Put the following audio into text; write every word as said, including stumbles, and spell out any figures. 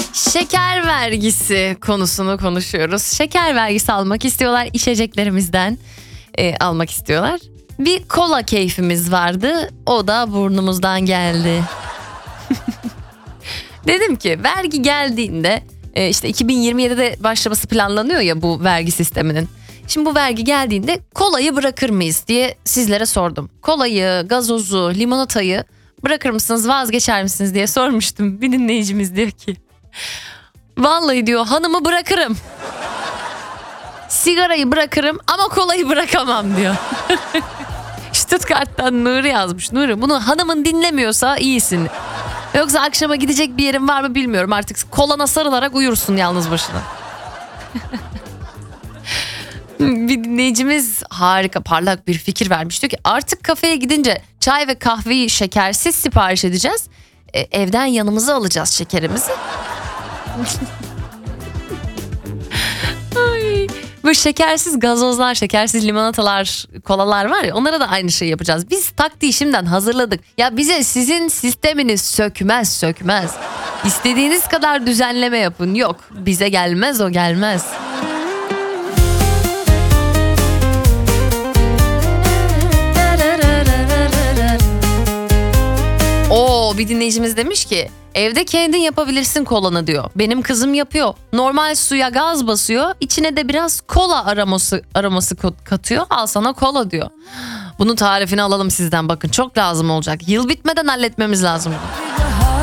Şeker vergisi konusunu konuşuyoruz. Şeker vergisi almak istiyorlar, içeceklerimizden e, almak istiyorlar. Bir kola keyfimiz vardı, o da burnumuzdan geldi. Dedim ki vergi geldiğinde e, işte iki bin yirmi yedide başlaması planlanıyor ya bu vergi sisteminin. Şimdi bu vergi geldiğinde kolayı bırakır mıyız diye sizlere sordum. Kolayı, gazozu, limonatayı bırakır mısınız, vazgeçer misiniz diye sormuştum. Bir dinleyicimiz diyor ki vallahi diyor hanımı bırakırım. Sigarayı bırakırım ama kolayı bırakamam diyor. Stuttgart'tan Nuri yazmış. Nuri, bunu hanımın dinlemiyorsa iyisin. Yoksa akşama gidecek bir yerin var mı bilmiyorum. Artık kolana sarılarak uyursun yalnız başına. Bir dinleyicimiz harika, parlak bir fikir vermiş. Diyor ki artık kafeye gidince çay ve kahveyi şekersiz sipariş edeceğiz. E, evden yanımıza alacağız şekerimizi. Ay, bu şekersiz gazozlar, şekersiz limonatalar, kolalar var ya, onlara da aynı şeyi yapacağız. Biz taktiği şimdiden hazırladık. Ya bize sizin sisteminiz sökmez sökmez. İstediğiniz kadar düzenleme yapın. Yok, bize gelmez, o gelmez. Oo, bir dinleyicimiz demiş ki evde kendin yapabilirsin kolanı diyor. Benim kızım yapıyor. Normal suya gaz basıyor. İçine de biraz kola aroması, aroması katıyor. Al sana kola diyor. Bunun tarifini alalım sizden, bakın çok lazım olacak. Yıl bitmeden halletmemiz lazım bunu.